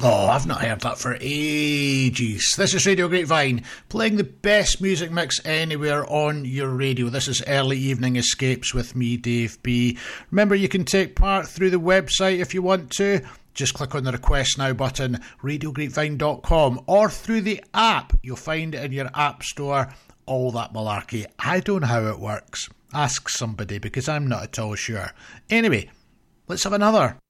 Oh, I've not heard that for ages. This is Radio Grapevine, playing the best music mix anywhere on your radio. This is Early Evening Escapes with me, Dave B. Remember, you can take part through the website if you want to. Just click on the Request Now button, radiograpevine.com, or through the app. You'll find it in your app store, all that malarkey. I don't know how it works. Ask somebody, because I'm not at all sure. Anyway, let's have another